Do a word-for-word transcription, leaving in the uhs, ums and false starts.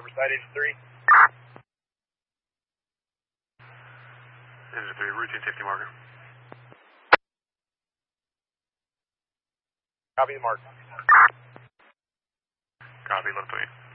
Riverside, engine three. Engine three, routine safety marker. Copy the mark. Copy, left wing.